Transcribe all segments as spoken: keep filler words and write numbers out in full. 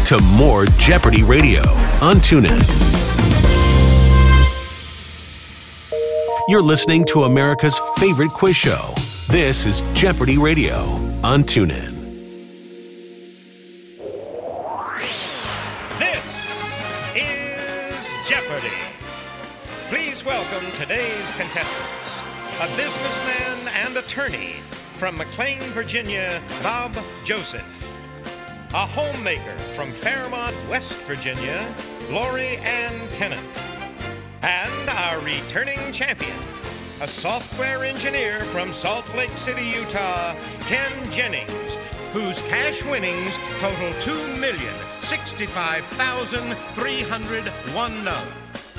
to more Jeopardy Radio on TuneIn. You're listening to America's favorite quiz show. This is Jeopardy Radio on TuneIn. This is Jeopardy! Please welcome today's contestants. A businessman and attorney from McLean, Virginia, Bob Joseph. A homemaker from Fairmont, West Virginia, Lori Ann Tennant. And our returning champion, a software engineer from Salt Lake City, Utah, Ken Jennings, whose cash winnings total two million sixty-five thousand three hundred one dollars.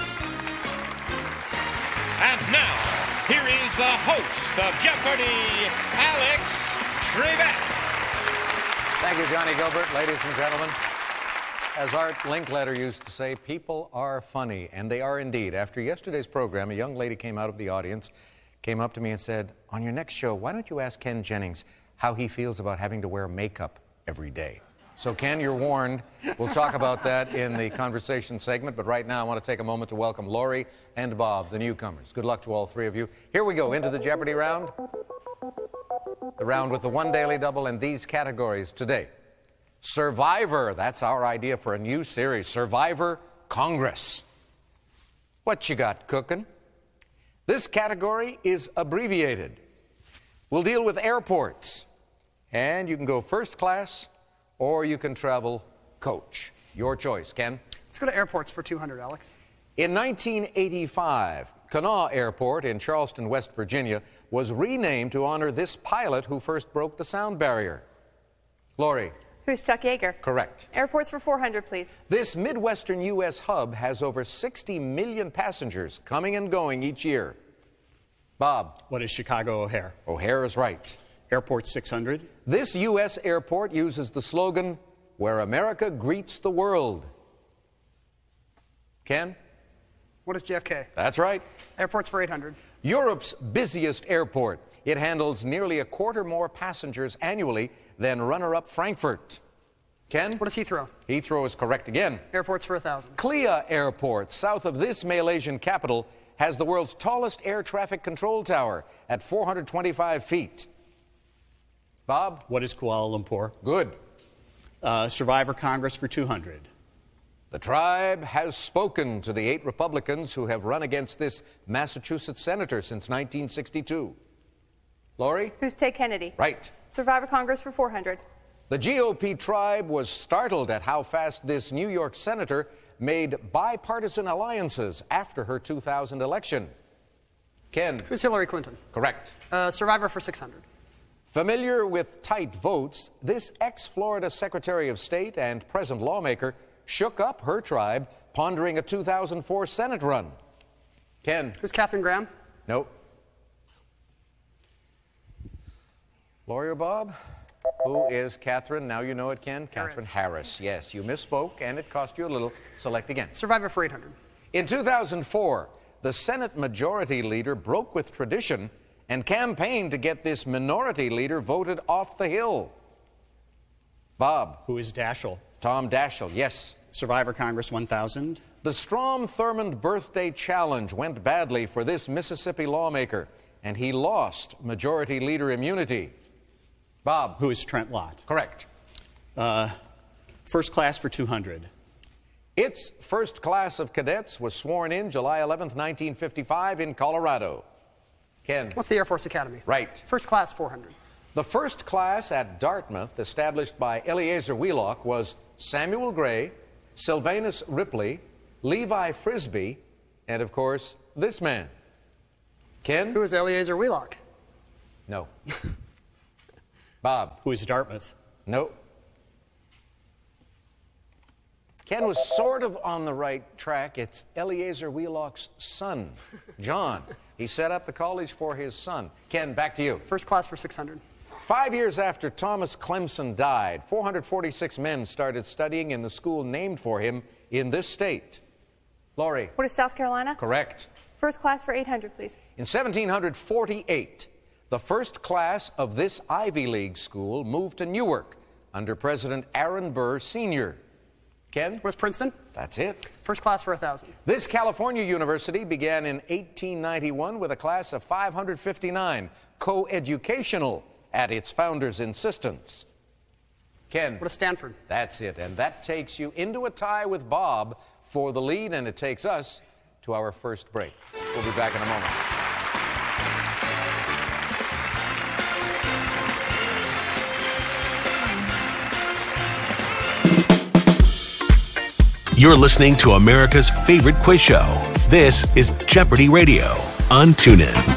And now, here is the host of Jeopardy, Alex Trebek. Thank you, Johnny Gilbert. Ladies and gentlemen, as Art Linkletter used to say, people are funny, and they are indeed. After yesterday's program, a young lady came out of the audience, came up to me and said, on your next show, why don't you ask Ken Jennings how he feels about having to wear makeup every day? So, Ken, you're warned. We'll talk about that in the conversation segment, but right now I want to take a moment to welcome Lori and Bob, the newcomers. Good luck to all three of you. Here we go, into the Jeopardy round. The round with the one daily double in these categories today. Survivor, that's our idea for a new series, Survivor Congress. What you got cooking? This category is abbreviated. We'll deal with airports, and you can go first class or you can travel coach. Your choice, Ken. Let's go to airports for two hundred, Alex. In nineteen eighty-five, Kanawha Airport in Charleston, West Virginia, was renamed to honor this pilot who first broke the sound barrier. Lori. Who's Chuck Yeager? Correct. Airports for four hundred, please. This Midwestern U S hub has over sixty million passengers coming and going each year. Bob. What is Chicago O'Hare? O'Hare is right. Airport six hundred. This U S airport uses the slogan, "Where America greets the world." Ken? What is J F K? That's right. Airports for eight hundred. Europe's busiest airport. It handles nearly a quarter more passengers annually than runner-up Frankfurt. Ken? What is Heathrow? Heathrow is correct again. Airports for one thousand. Clea Airport, south of this Malaysian capital, has the world's tallest air traffic control tower at four hundred twenty-five feet. Bob? What is Kuala Lumpur? Good. Uh, Survivor Congress for two hundred. The tribe has spoken to the eight Republicans who have run against this Massachusetts senator since nineteen sixty-two. Lori? Who's Ted Kennedy? Right. Survivor Congress for four hundred. The G O P tribe was startled at how fast this New York senator made bipartisan alliances after her two thousand election. Ken? Who's Hillary Clinton? Correct. Uh, Survivor for six hundred. Familiar with tight votes, this ex-Florida Secretary of State and present lawmaker shook up her tribe, pondering a two thousand four Senate run. Ken? Who's Katharine Graham? Nope. Lawyer Bob? Who is Catherine? Now you know it, Ken. Catherine Harris. Yes, you misspoke, and it cost you a little. Select again. Survivor for eight hundred. In two thousand four, the Senate Majority Leader broke with tradition and campaigned to get this Minority Leader voted off the Hill. Bob? Who is Daschle? Tom Daschle, yes. Survivor Congress one thousand. The Strom Thurmond Birthday Challenge went badly for this Mississippi lawmaker, and he lost Majority Leader immunity. Bob? Who is Trent Lott? Correct. Uh, first class for two hundred. Its first class of cadets was sworn in July eleventh, nineteen fifty-five in Colorado. Ken? What's the Air Force Academy? Right. First class four hundred. The first class at Dartmouth, established by Eleazar Wheelock, was Samuel Gray, Sylvanus Ripley, Levi Frisbee, and, of course, this man. Ken? Who is Eleazar Wheelock? No. Bob? Who is Dartmouth? No. Ken was sort of on the right track. It's Eleazar Wheelock's son, John. He set up the college for his son. Ken, back to you. First class for six hundred. Five years after Thomas Clemson died, four hundred forty-six men started studying in the school named for him in this state. Lori? What is South Carolina? Correct. First class for eight hundred, please. In seventeen forty-eight, the first class of this Ivy League school moved to Newark under President Aaron Burr Senior Ken? What is Princeton? That's it. First class for one thousand. This California university began in eighteen ninety-one with a class of five hundred fifty-nine, co-educational at its founder's insistence. Ken? What is Stanford? That's it. And that takes you into a tie with Bob for the lead, and it takes us to our first break. We'll be back in a moment. You're listening to America's favorite quiz show. This is Jeopardy Radio on TuneIn.